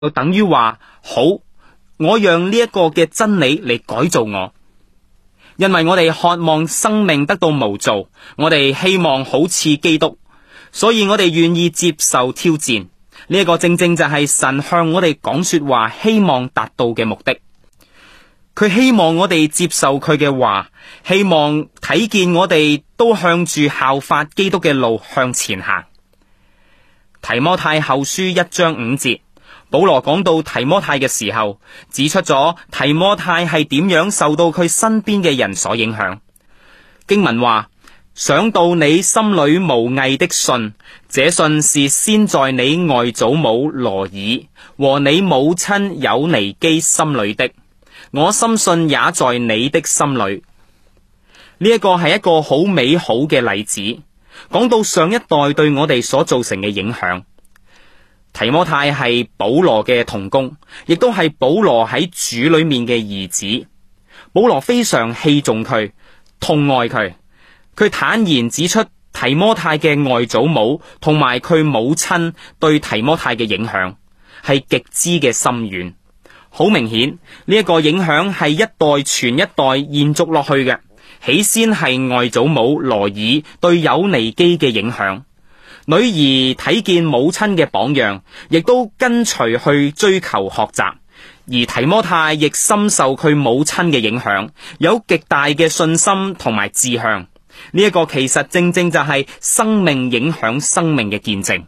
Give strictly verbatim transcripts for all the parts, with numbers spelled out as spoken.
就等於話好，我讓呢一個嘅真理嚟改造我，因為我哋渴望生命得到模造，我哋希望好似基督，所以我哋願意接受挑戰。呢一個正正就係神向我哋講說話，希望達到嘅目的。佢希望我哋接受佢嘅話，希望睇見我哋都向住效法基督嘅路向前行。提摩太後書一章五節，保羅講到提摩太嘅時候，指出咗提摩太係點樣受到佢身邊嘅人所影響。經文話，想到你心裏無偽的信，這信是先在你外祖母羅爾和你母親友尼基心裏的，我深信也在你的心裏。呢一個係一個好美好嘅例子，講到上一代對我哋所造成嘅影響。提摩太係保羅嘅同工，亦都係保羅喺主裏面嘅兒子。保羅非常器重佢，痛愛佢。佢坦然指出提摩太嘅外祖母同埋佢母親對提摩太嘅影響係極之嘅深遠。好明顯，呢一個影響係一代傳一代延續落去嘅。起先係外祖母羅爾對友尼基嘅影響，女兒睇見母親嘅榜樣，亦都跟隨去追求學習。而提摩太亦深受佢母親嘅影響，有極大嘅信心同埋志向。呢一個其實正正就係生命影響生命嘅見證。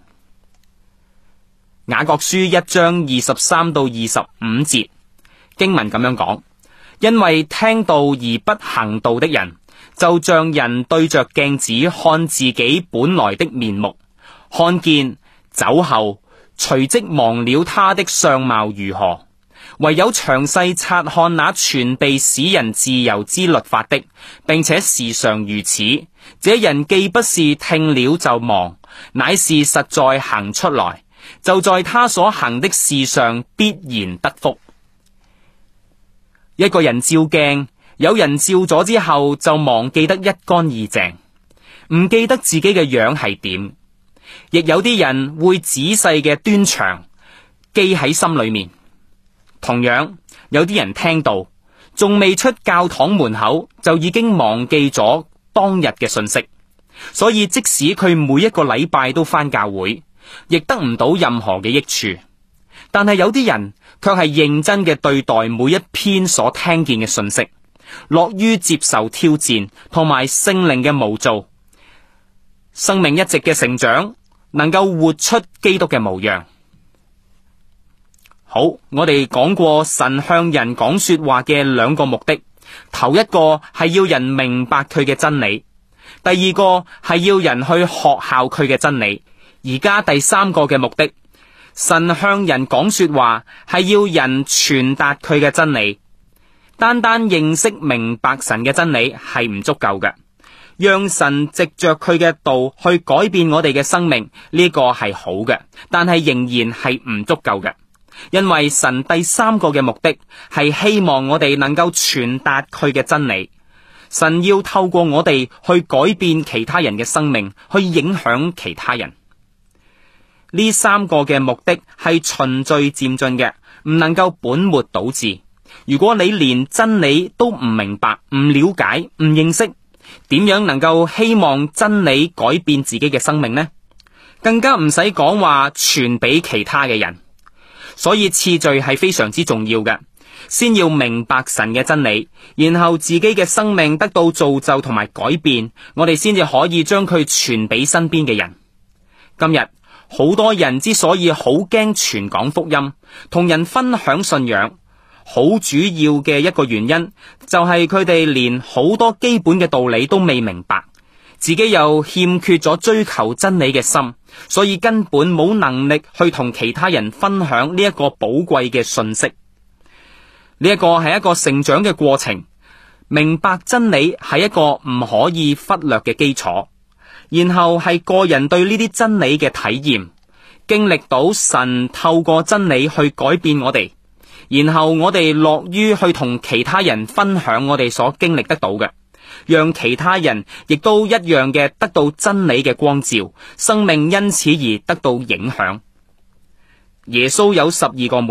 雅各書一章二十三到二十五節經文咁樣講，因為聽道而不行道的人，就像人對着鏡子看自己本來的面目，看見走後，隨即忘了他的相貌如何。唯有詳細察看那全備使人自由之律法的，並且時常如此，這人既不是聽了就忘，乃是實在行出來，就在他所行的事上必然得福。一個人照鏡，有人照咗之後就忘記得一乾二淨，唔記得自己嘅樣係點，亦有啲人會仔細嘅端詳，記喺心裏面。同樣有啲人聽到仲未出教堂門口就已經忘記咗當日嘅信息，所以即使佢每一個禮拜都返教會，亦得唔到任何嘅益處。但係有啲人卻係認真嘅對待每一篇所聽見嘅信息，樂於接受挑戰同埋聖靈嘅模造，生命一直嘅成長，能夠活出基督嘅模樣。好，我哋講過神向人講說話嘅兩個目的，頭一個係要人明白佢嘅真理，第二個係要人去學效佢嘅真理。而家第三個嘅目的，神向人講說話係要人傳達佢嘅真理。單單認識明白神嘅真理係唔足夠嘅，讓神藉着佢嘅道去改變我哋嘅生命，呢個係好嘅，但係仍然係唔足夠嘅。因為神第三個嘅目的係希望我哋能夠傳達佢嘅真理，神要透過我哋去改變其他人嘅生命，去影響其他人。呢三個嘅目的係循序漸進嘅，唔能夠本末倒置。如果你連真理都唔明白、唔了解、唔認識，點樣能夠希望真理改變自己嘅生命呢？更加唔使講話傳俾其他嘅人。所以次序係非常之重要嘅，先要明白神嘅真理，然後自己嘅生命得到造就同埋改變，我哋先至可以將佢傳俾身邊嘅人。今日好多人之所以好驚傳講福音，同人分享信仰，好主要嘅一個原因就係佢哋連好多基本嘅道理都未明白，自己又欠缺咗追求真理嘅心，所以根本冇能力去同其他人分享呢一個寶貴嘅信息。呢一個係一個成長嘅過程，明白真理係一個唔可以忽略嘅基礎，然後係個人對呢啲真理嘅體驗，經歷到神透過真理去改變我哋，然後我哋樂於去同其他人分享我哋所經歷得到嘅，讓其他人亦都一樣嘅得到真理嘅光照，生命因此而得到影響。 耶穌有十二個門